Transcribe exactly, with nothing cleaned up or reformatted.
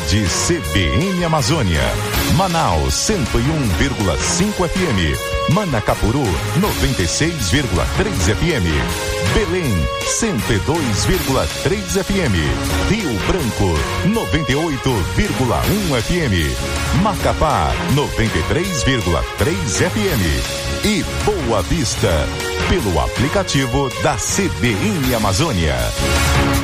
Rede C B N Amazônia. Manaus cento e um vírgula cinco F M. Manacapuru noventa e seis vírgula três F M. Belém cento e dois vírgula três F M. Rio Branco noventa e oito vírgula um F M. Macapá noventa e três vírgula três F M. E Boa Vista pelo aplicativo da C B N Amazônia.